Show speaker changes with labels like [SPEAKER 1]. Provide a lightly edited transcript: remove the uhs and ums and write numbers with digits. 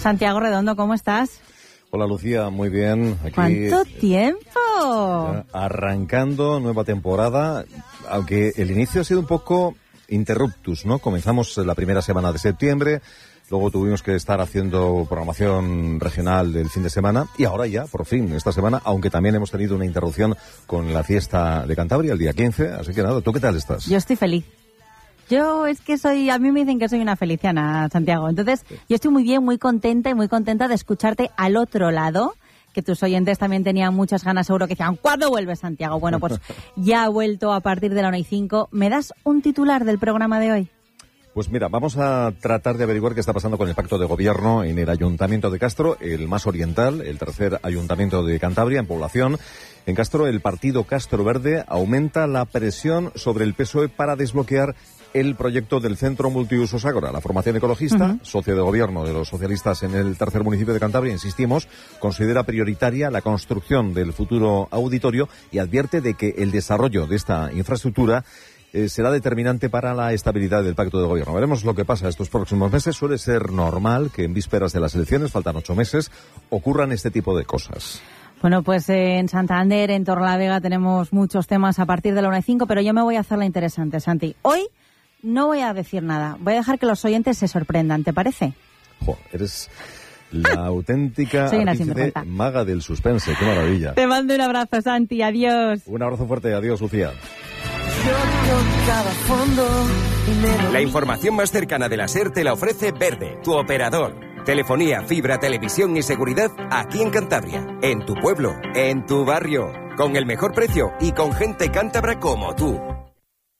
[SPEAKER 1] Santiago Redondo, ¿cómo estás?
[SPEAKER 2] Hola Lucía, muy bien. Aquí,
[SPEAKER 1] ¿cuánto tiempo?
[SPEAKER 2] Arrancando nueva temporada, aunque el inicio ha sido un poco interruptus, ¿no? Comenzamos la primera semana de septiembre, luego tuvimos que estar haciendo programación regional del fin de semana y ahora ya, por fin, esta semana, aunque también hemos tenido una interrupción con la fiesta de Cantabria el día 15, así que nada, ¿tú qué tal estás?
[SPEAKER 1] Yo estoy feliz. Yo es que a mí me dicen que soy una feliciana, Santiago. Entonces, yo estoy muy bien, muy contenta de escucharte al otro lado, que tus oyentes también tenían muchas ganas, seguro que decían, ¿cuándo vuelves, Santiago? Bueno, pues ya ha vuelto a partir de la 1:05. ¿Me das un titular del programa de hoy?
[SPEAKER 2] Pues mira, vamos a tratar de averiguar qué está pasando con el pacto de gobierno en el Ayuntamiento de Castro, el más oriental, el tercer ayuntamiento de Cantabria en población. En Castro, el partido Castro Verde aumenta la presión sobre el PSOE para desbloquear el proyecto del Centro Multiusos Ágora. La formación ecologista, socio de gobierno de los socialistas en el tercer municipio de Cantabria, insistimos, considera prioritaria la construcción del futuro auditorio y advierte de que el desarrollo de esta infraestructura será determinante para la estabilidad del pacto de gobierno. Veremos lo que pasa estos próximos meses. Suele ser normal que en vísperas de las elecciones, faltan 8 meses, ocurran este tipo de cosas.
[SPEAKER 1] Bueno, pues en Santander, en Torrelavega, tenemos muchos temas a partir de la 1:05, pero yo me voy a hacer la interesante, Santi. Hoy no voy a decir nada. Voy a dejar que los oyentes se sorprendan, ¿te parece?
[SPEAKER 2] Eres la auténtica maga del suspense. ¡Qué maravilla!
[SPEAKER 1] Te mando un abrazo, Santi. Adiós.
[SPEAKER 2] Un abrazo fuerte. Adiós, Lucía.
[SPEAKER 3] La información más cercana de la SER te la ofrece Verde, tu operador. Telefonía, fibra, televisión y seguridad aquí en Cantabria, en tu pueblo, en tu barrio, con el mejor precio y con gente cántabra como tú.